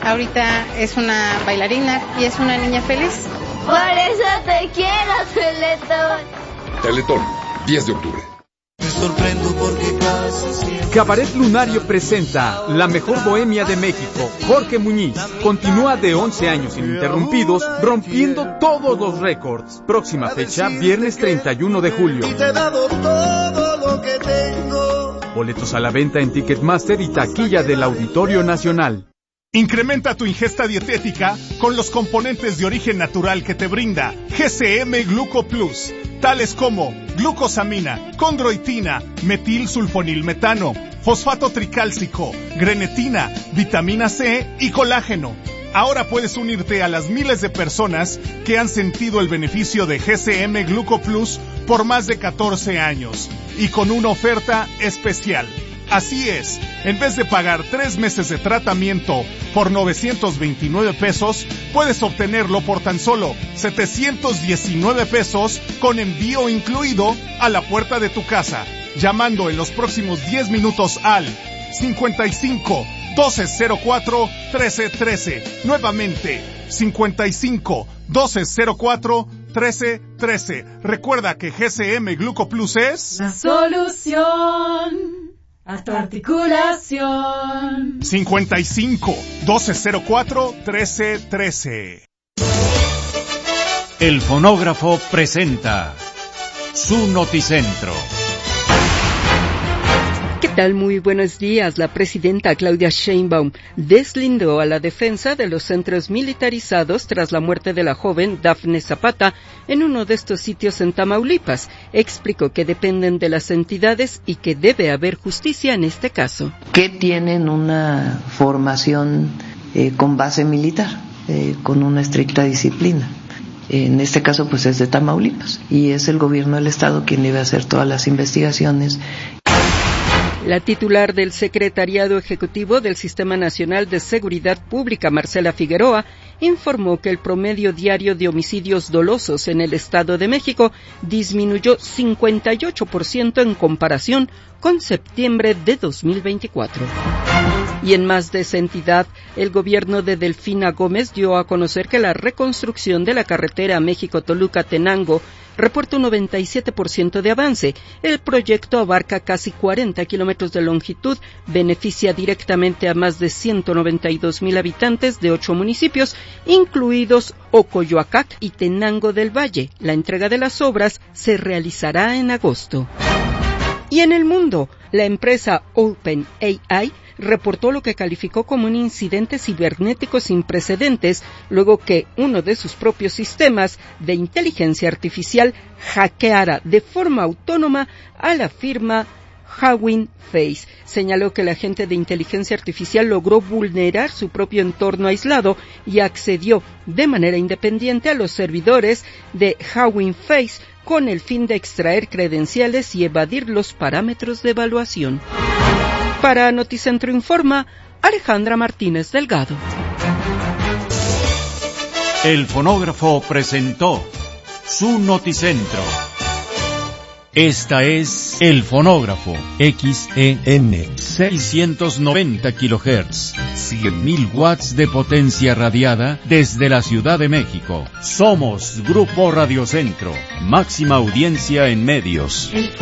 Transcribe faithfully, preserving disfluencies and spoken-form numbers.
ahorita es una bailarina y es una niña feliz. Por eso te quiero, Teletón. Teletón, diez de octubre. Me sorprendo porque casi siempre... Cabaret Lunario presenta La Mejor Bohemia de México. Jorge Muñiz continúa de once años ininterrumpidos, rompiendo todos los récords. Próxima fecha, viernes treinta y uno de julio. Y te he dado todo lo que tengo. Boletos a la venta en Ticketmaster y taquilla del Auditorio Nacional. Incrementa tu ingesta dietética con los componentes de origen natural que te brinda G C M Gluco Plus, tales como glucosamina, condroitina, metilsulfonilmetano, fosfato tricálcico, grenetina, vitamina C y colágeno. Ahora puedes unirte a las miles de personas que han sentido el beneficio de G C M Gluco Plus por más de catorce años y con una oferta especial. Así es, en vez de pagar tres meses de tratamiento por novecientos veintinueve pesos, puedes obtenerlo por tan solo setecientos diecinueve pesos con envío incluido a la puerta de tu casa, llamando en los próximos diez minutos al cincuenta y cinco, doce cero cuatro, trece trece. Nuevamente, cincuenta y cinco, doce cero cuatro, trece trece. Recuerda que G C M Gluco Plus es la solución a tu articulación. cincuenta y cinco, doce cero cuatro, trece trece. El Fonógrafo presenta su Noticentro. ¿Qué tal? Muy buenos días. La presidenta Claudia Sheinbaum deslindó a la defensa de los centros militarizados tras la muerte de la joven Dafne Zapata en uno de estos sitios en Tamaulipas. Explicó que dependen de las entidades y que debe haber justicia en este caso. Que tienen una formación eh, con base militar, eh, con una estricta disciplina. En este caso, pues es de Tamaulipas y es el gobierno del estado quien debe hacer todas las investigaciones. La titular del Secretariado Ejecutivo del Sistema Nacional de Seguridad Pública, Marcela Figueroa, informó que el promedio diario de homicidios dolosos en el Estado de México disminuyó cincuenta y ocho por ciento en comparación con septiembre de dos mil veinticuatro. Y en más de esa entidad, el gobierno de Delfina Gómez dio a conocer que la reconstrucción de la carretera México-Toluca-Tenango reporta un noventa y siete por ciento de avance. El proyecto abarca casi cuarenta kilómetros de longitud, beneficia directamente a más de ciento noventa y dos mil habitantes de ocho municipios, incluidos Ocoyoacac y Tenango del Valle. La entrega de las obras se realizará en agosto. Y en el mundo, la empresa OpenAI reportó lo que calificó como un incidente cibernético sin precedentes, luego que uno de sus propios sistemas de inteligencia artificial hackeara de forma autónoma a la firma Hugging Face. Señaló que el agente de inteligencia artificial logró vulnerar su propio entorno aislado y accedió de manera independiente a los servidores de Hugging Face con el fin de extraer credenciales y evadir los parámetros de evaluación. Para Noticentro Informa, Alejandra Martínez Delgado. El Fonógrafo presentó su Noticentro. Esta es El Fonógrafo, X E N, seiscientos noventa kilohertz, cien mil watts de potencia radiada desde la Ciudad de México. Somos Grupo Radio Centro, máxima audiencia en medios.